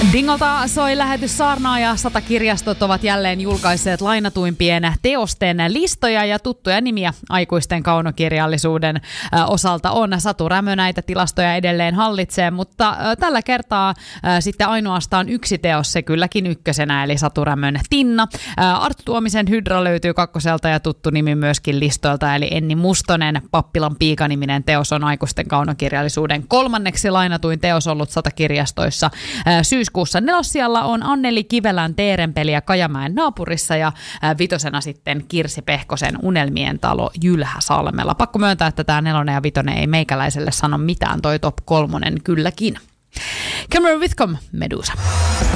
Dingolta soi lähetys saarnaa ja 100 kirjastot ovat jälleen julkaisseet lainatuimpien teosten listoja ja tuttuja nimiä aikuisten kaunokirjallisuuden osalta on. Satu Rämö näitä tilastoja edelleen hallitsee, mutta tällä kertaa sitten ainoastaan yksi teos, se kylläkin ykkösenä, eli Satu Rämön Tinna. Arttu Tuomisen Hydra löytyy kakkoselta ja tuttu nimi myöskin listoilta, eli Enni Mustonen Pappilan Piika-niminen teos on aikuisten kaunokirjallisuuden kolmanneksi lainatuin teos ollut 100 kirjastoissa. Syyskuussa nelossijalla on Anneli Kivelän Teerenpeliä Kajamäen naapurissa ja vitosena sitten Kirsi Pehkosen Unelmien talo Jylhäsalmella. Pakko myöntää, että tämä 4 ja 5 ei meikäläiselle sano mitään, toi top 3 kylläkin. Cameron Whitcomb, Medusa.